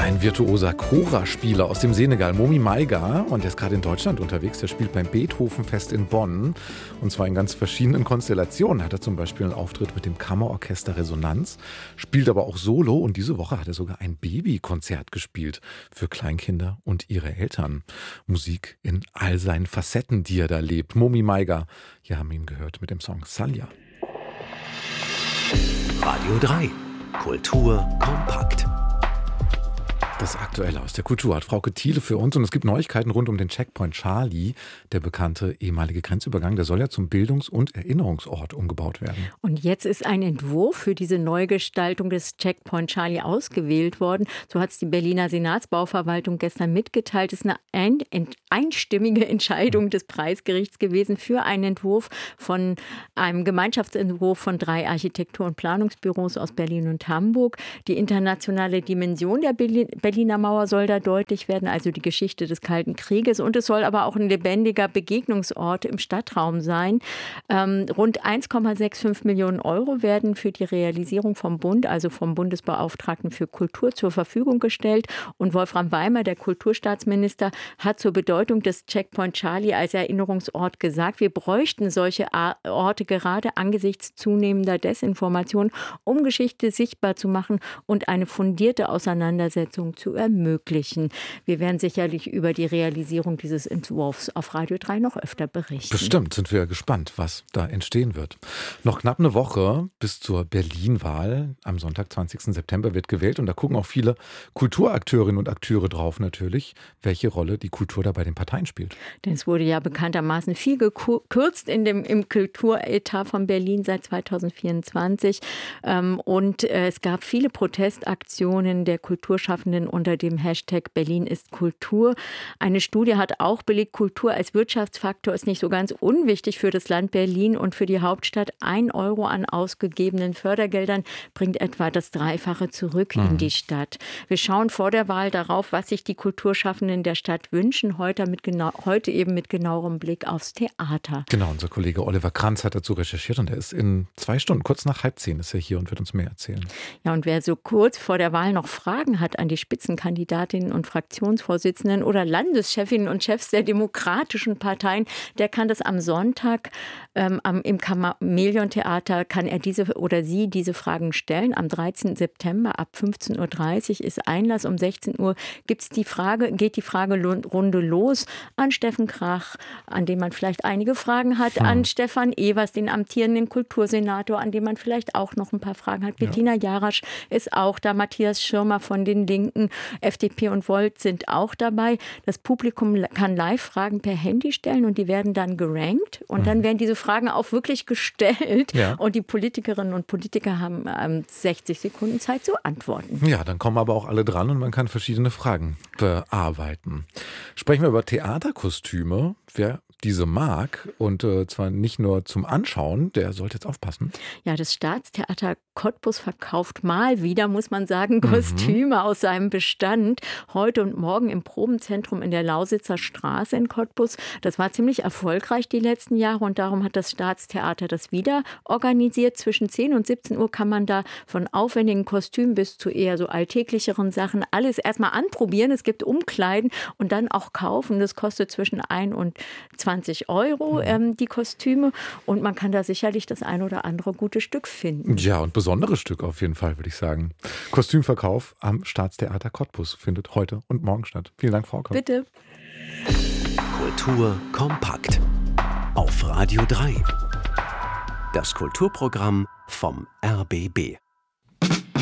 Ein virtuoser Chora-Spieler aus dem Senegal, Momi Maiga, und der ist gerade in Deutschland unterwegs. Der spielt beim Beethovenfest in Bonn, und zwar in ganz verschiedenen Konstellationen. Hat er zum Beispiel einen Auftritt mit dem Kammerorchester Resonanz, spielt aber auch Solo, und diese Woche hat er sogar ein Babykonzert gespielt für Kleinkinder und ihre Eltern. Musik in all seinen Facetten, die er da lebt. Momi Maiga, hier haben wir ihn gehört mit dem Song Salya. Radio 3, Kultur kompakt. Das Aktuelle aus der Kultur hat Frauke Thiele für uns, und es gibt Neuigkeiten rund um den Checkpoint Charlie. Der bekannte ehemalige Grenzübergang, der soll ja zum Bildungs- und Erinnerungsort umgebaut werden. Und jetzt ist ein Entwurf für diese Neugestaltung des Checkpoint Charlie ausgewählt worden. So hat es die Berliner Senatsbauverwaltung gestern mitgeteilt. Es ist eine einstimmige Entscheidung des Preisgerichts gewesen für einen Entwurf von einem Gemeinschaftsentwurf von 3 Architektur- und Planungsbüros aus Berlin und Hamburg. Die internationale Dimension der Berliner Mauer soll da deutlich werden, also die Geschichte des Kalten Krieges. Und es soll aber auch ein lebendiger Begegnungsort im Stadtraum sein. Rund 1,65 Millionen Euro werden für die Realisierung vom Bund, also vom Bundesbeauftragten für Kultur, zur Verfügung gestellt. Und Wolfram Weimer, der Kulturstaatsminister, hat zur Bedeutung des Checkpoint Charlie als Erinnerungsort gesagt, wir bräuchten solche Orte gerade angesichts zunehmender Desinformation, um Geschichte sichtbar zu machen und eine fundierte Auseinandersetzung zu ermöglichen. Wir werden sicherlich über die Realisierung dieses Entwurfs auf Radio 3 noch öfter berichten. Bestimmt sind wir gespannt, was da entstehen wird. Noch knapp eine Woche bis zur Berlin-Wahl. Am Sonntag, 20. September, wird gewählt, und da gucken auch viele Kulturakteurinnen und Akteure drauf natürlich, welche Rolle die Kultur da bei den Parteien spielt. Denn es wurde ja bekanntermaßen viel gekürzt im Kulturetat von Berlin seit 2024. Und es gab viele Protestaktionen der Kulturschaffenden unter dem Hashtag Berlin ist Kultur. Eine Studie hat auch belegt, Kultur als Wirtschaftsfaktor ist nicht so ganz unwichtig für das Land Berlin und für die Hauptstadt. 1 Euro an ausgegebenen Fördergeldern bringt etwa das Dreifache zurück in die Stadt. Wir schauen vor der Wahl darauf, was sich die Kulturschaffenden der Stadt wünschen. Heute eben mit genauerem Blick aufs Theater. Genau, unser Kollege Oliver Kranz hat dazu recherchiert, und er ist in 2 Stunden, kurz nach 9:30 ist er hier und wird uns mehr erzählen. Ja, und wer so kurz vor der Wahl noch Fragen hat an die Spitzenkandidatinnen und Fraktionsvorsitzenden oder Landeschefinnen und Chefs der demokratischen Parteien, der kann das am Sonntag im Chamäleon-Theater, kann er diese Fragen stellen. Am 13. September ab 15.30 Uhr ist Einlass. Um 16 Uhr geht die Fragerunde los an Steffen Krach, an dem man vielleicht einige Fragen hat, an Stefan Evers, den amtierenden Kultursenator, an dem man vielleicht auch noch ein paar Fragen hat. Bettina Jarasch ist auch da, Matthias Schirmer von den Linken, FDP und Volt sind auch dabei. Das Publikum kann Live-Fragen per Handy stellen, und die werden dann gerankt, und dann werden diese Fragen auch wirklich gestellt, und die Politikerinnen und Politiker haben 60 Sekunden Zeit zu antworten. Ja, dann kommen aber auch alle dran, und man kann verschiedene Fragen bearbeiten. Sprechen wir über Theaterkostüme. Wer diese mag, und zwar nicht nur zum Anschauen, der sollte jetzt aufpassen. Ja, das Staatstheater Cottbus verkauft mal wieder, muss man sagen, Kostüme aus seinem Bestand. Heute und morgen im Probenzentrum in der Lausitzer Straße in Cottbus. Das war ziemlich erfolgreich die letzten Jahre, und darum hat das Staatstheater das wieder organisiert. Zwischen 10 und 17 Uhr kann man da von aufwendigen Kostümen bis zu eher so alltäglicheren Sachen alles erstmal anprobieren. Es gibt Umkleiden und dann auch kaufen. Das kostet zwischen 1 und 20 Euro die Kostüme, und man kann da sicherlich das ein oder andere gute Stück finden. Ja, und besonderes Stück auf jeden Fall, würde ich sagen. Kostümverkauf am Staatstheater Cottbus findet heute und morgen statt. Vielen Dank, Frauke. Bitte. Kultur kompakt. Auf Radio 3. Das Kulturprogramm vom RBB.